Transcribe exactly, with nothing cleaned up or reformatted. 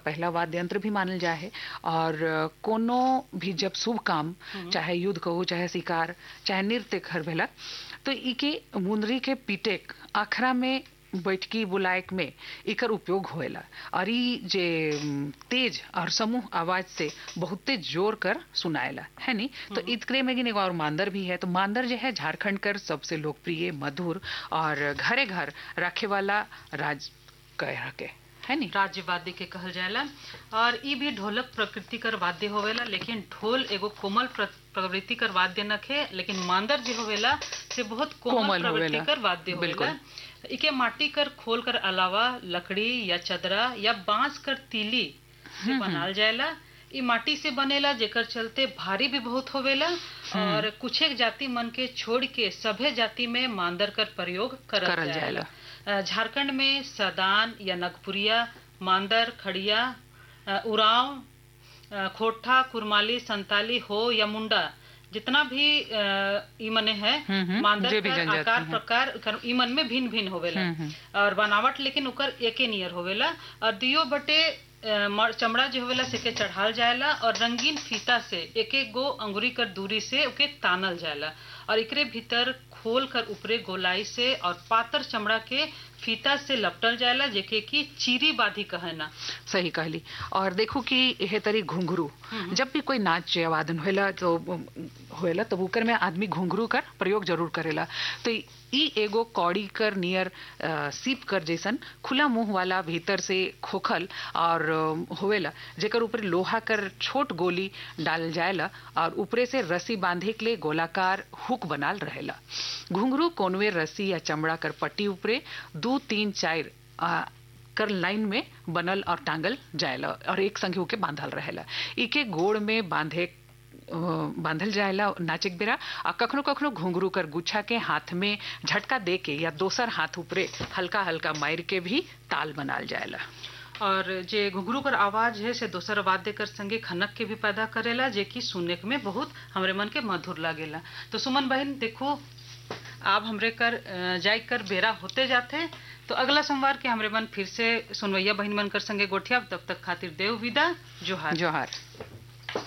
पहला वाद्य यंत्र भी मानल जाए है। और कोनो भी जब शुभ काम, चाहे युद्ध कहू, चाहे शिकार, चाहे नृत्य घर भेलक, तो इके मुंदरी के पीटेक आखरा में बैठकी बुलायक में इकर उपयोग होएला। और ई जे तेज और समूह आवाज से बहुते जोर कर सुनाएला है नी। तो इतकरे में गिन एगो और मांदर भी है। तो मांदर जो है झारखंड कर सबसे लोकप्रिय, मधुर और घरे घर रखे वाला राज कह के है नी, राज्य वाद्य के कहल जाएला। और ई भी ढोलक प्रकृति कर वाद्य होवेला, लेकिन ढोल एगो कोमल प्रवृत्ति कर वाद्य नखे, लेकिन मांदर जो होवेला से बहुत कोमल प्रवृत्ति कर वाद्य होवेला। इके माटी कर खोल कर अलावा लकड़ी या चदरा या बांस कर तीली से बनाल जाएला। ई माटी से बनेला, जेकर चलते भारी भी बहुत होवेला। और कुछ एक जाति मन के छोड़ के सभे जाति में मांदर कर प्रयोग करल जाएला। झारखंड में सदान या नगपुरिया, मांदर, खड़िया, उराव, खोटा, कुरमाली, संताली हो या मुंडा, जितना भी ई मने है मांदर का आकार प्रकार ई मन में भिन्न भिन्न होवेला। और बनावट लेकिन उकर एके नियर होवेला। और दियो बटे चमड़ा जो होवेला से के चढ़ाल जाएला और रंगीन फीता से एक एक गो अंगुरी कर दूरी से ओके तानल जाएला। और एकरे भीतर खोल कर ऊपरे गोलाई से और पातर चमड़ा के फीता से लपटल जाएला, जेके की चीरी बाधी कहना। सही कहली। और देखो कि यह तरी घुंघरू, जब भी कोई नाच या वादन होएला तो होएला तो उकर में आदमी घुंघरू कर प्रयोग जरूर करेला। तो ई एगो कौड़ी कर नियर सीप कर जैसन खुला मुंह वाला, भीतर से खोखल और होवेला, जेकर ऊपर लोहा कर छोट गोली डाल जाएला और ऊपरे से रस्सी बांधे के लिए गोलाकार हुक बनाल रहेला। घुंघरू कोनवे रस्सी या चमड़ा कर पट्टी ऊपरे दो तीन चार कर लाइन में बनल और टांगल जाएला और एक संगे होके बांधल रहेला। इके गोड़ में बांधे बांधल जाएला नाचक बेरा। आ कखनो कखनो घुंघरू कर गुच्छा के हाथ में झटका दे के या दोसर हाथ ऊपरे हल्का हल्का मार के भी ताल बनाल जाएला। और जे घुंघरू कर आवाज है से दोसर वाद्य कर संगे खनक के भी पैदा करेला, जे की सुनने में बहुत हमरे मन के मधुर लागेला। तो सुमन बहन देखो, आप हमरे कर जाय कर बेरा होते जाते, तो अगला सोमवार के हमरे मन फिर से सुनवैया बहन मन कर संगे गोठिया। तब तक खातिर देव विदा। जोहार जोहार।